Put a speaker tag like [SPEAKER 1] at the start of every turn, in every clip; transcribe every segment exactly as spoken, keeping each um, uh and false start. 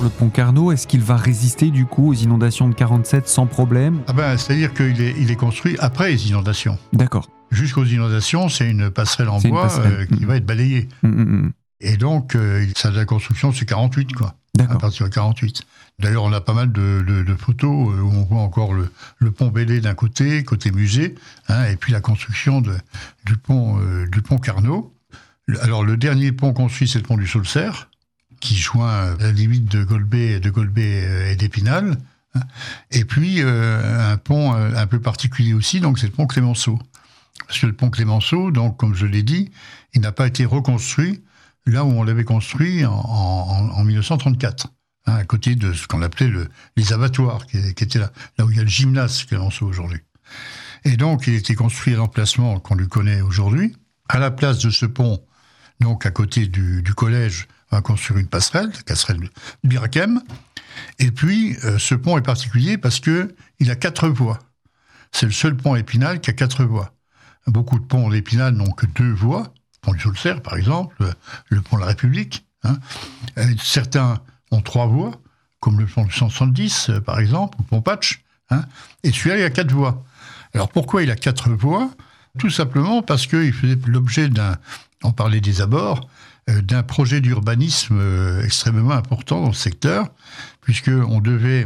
[SPEAKER 1] le pont Carnot, est-ce qu'il va résister du coup aux inondations de quarante-sept sans problème ?
[SPEAKER 2] Ah ben, c'est-à-dire qu'il est, il est construit après les inondations.
[SPEAKER 1] D'accord.
[SPEAKER 2] Jusqu'aux inondations, c'est une passerelle en
[SPEAKER 1] C'est
[SPEAKER 2] bois
[SPEAKER 1] passerelle.
[SPEAKER 2] euh, qui mmh. va être balayée.
[SPEAKER 1] Mmh.
[SPEAKER 2] Et donc, euh, ça de la construction, c'est quarante-huit, quoi.
[SPEAKER 1] D'accord.
[SPEAKER 2] À partir de quarante-huit. D'ailleurs, on a pas mal de, de, de photos où on voit encore le, le pont Bellay d'un côté, côté musée, hein, et puis la construction de, du, pont, euh, du pont Carnot. Alors, le dernier pont construit, c'est le pont du Saulcerre, qui joint la limite de Golbet, de Golbet et d'Épinal. Hein. Et puis, euh, un pont un peu particulier aussi, donc c'est le pont Clémenceau. Parce que le pont Clémenceau, donc, comme je l'ai dit, il n'a pas été reconstruit là où on l'avait construit en, en, en dix-neuf cent trente-quatre, hein, à côté de ce qu'on appelait le, les abattoirs, qui, qui était là, là où il y a le gymnase Clémenceau aujourd'hui. Et donc, il était construit à l'emplacement qu'on lui connaît aujourd'hui. À la place de ce pont, donc à côté du, du collège, on va construire une passerelle, la passerelle de Birakem. Et puis, euh, ce pont est particulier parce qu'il a quatre voies. C'est le seul pont à Épinal qui a quatre voies. Beaucoup de ponts d'Épinal n'ont que deux voies. Le pont du Saulcerre, par exemple, le pont de la République. Hein. Certains ont trois voies, comme le pont du cent soixante-dix, par exemple, ou le pont Patch. Hein. Et celui-là, il a quatre voies. Alors, pourquoi il a quatre voies ? Tout simplement parce qu'il faisait l'objet d'un, on parlait des abords, euh, d'un projet d'urbanisme euh, extrêmement important dans le secteur, puisqu'on devait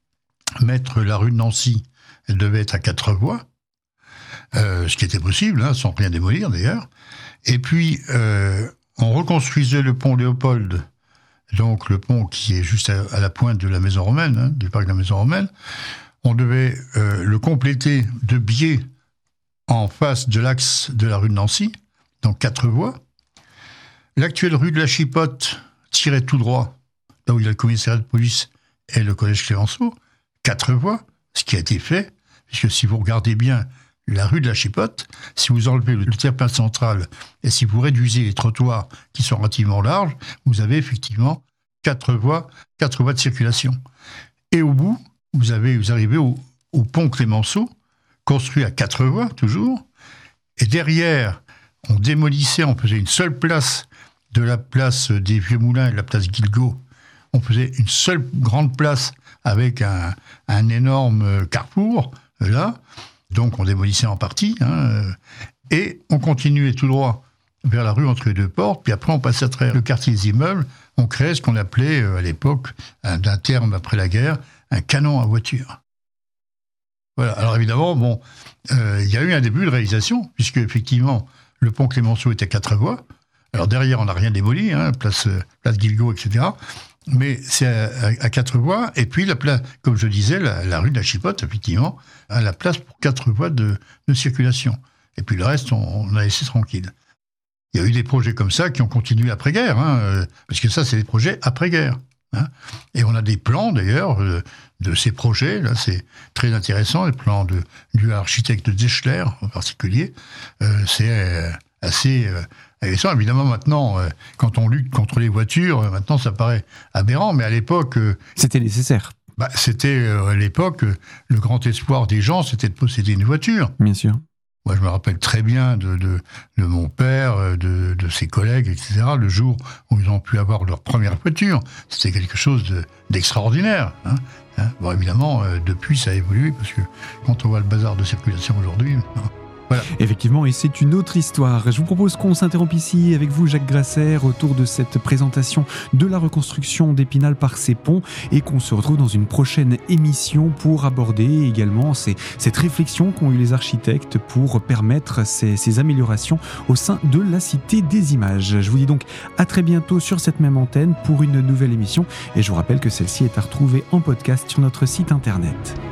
[SPEAKER 2] mettre la rue de Nancy, elle devait être à quatre voies, euh, ce qui était possible, hein, sans rien démolir d'ailleurs. Et puis, euh, on reconstruisait le pont Léopold, donc le pont qui est juste à, à la pointe de la Maison Romaine, hein, du parc de la Maison Romaine. On devait euh, le compléter de biais en face de l'axe de la rue de Nancy, donc quatre voies. L'actuelle rue de la Chipotte tirait tout droit, là où il y a le commissariat de police et le collège Clémenceau, quatre voies, ce qui a été fait, puisque si vous regardez bien la rue de la Chipotte, si vous enlevez le terre-plein central et si vous réduisez les trottoirs qui sont relativement larges, vous avez effectivement quatre voies, quatre voies de circulation. Et au bout, vous, avez, vous arrivez au, au pont Clémenceau, construit à quatre voies, toujours. Et derrière, on démolissait, on faisait une seule place de la place des Vieux Moulins et de la place Guilgaud. On faisait une seule grande place avec un, un énorme carrefour, là. Donc, on démolissait en partie. Hein, et on continuait tout droit vers la rue entre les deux portes. Puis après, on passait à travers le quartier des immeubles. On créait ce qu'on appelait, à l'époque, d'un terme après la guerre, un canon à voiture. Voilà. Alors évidemment, bon, euh, il y a eu un début de réalisation, puisque effectivement, le pont Clémenceau était à quatre voies. Alors derrière, on n'a rien démoli, hein, place, place Guilgaud, et cetera. Mais c'est à, à, à quatre voies. Et puis, la place, comme je disais, la, la rue de la Chipotte, effectivement, a la place pour quatre voies de, de circulation. Et puis le reste, on, on a laissé tranquille. Il y a eu des projets comme ça qui ont continué après-guerre, hein, parce que ça, c'est des projets après-guerre. Hein. Et on a des plans, d'ailleurs, de, de ces projets. Là, c'est très intéressant, les plans de, du architecte Deschler, en particulier. Euh, c'est euh, assez euh, intéressant. Évidemment, maintenant, euh, quand on lutte contre les voitures, euh, maintenant, ça paraît aberrant, mais à l'époque... Euh,
[SPEAKER 1] C'était nécessaire.
[SPEAKER 2] Bah, c'était, euh, à l'époque, euh, le grand espoir des gens, c'était de posséder une voiture.
[SPEAKER 1] Bien sûr.
[SPEAKER 2] Moi, je me rappelle très bien de, de, de mon père, de, de ses collègues, et cetera, le jour où ils ont pu avoir leur première voiture. C'était quelque chose de, d'extraordinaire. Hein, hein. Bon, évidemment, euh, depuis, ça a évolué, parce que quand on voit le bazar de circulation aujourd'hui... Hein, voilà.
[SPEAKER 1] Effectivement, et c'est une autre histoire. Je vous propose qu'on s'interrompe ici avec vous, Jacques Grasser, autour de cette présentation de la reconstruction d'Épinal par ces ponts, et qu'on se retrouve dans une prochaine émission pour aborder également ces, cette réflexion qu'ont eu les architectes pour permettre ces, ces améliorations au sein de la Cité des Images. Je vous dis donc à très bientôt sur cette même antenne pour une nouvelle émission, et je vous rappelle que celle-ci est à retrouver en podcast sur notre site internet.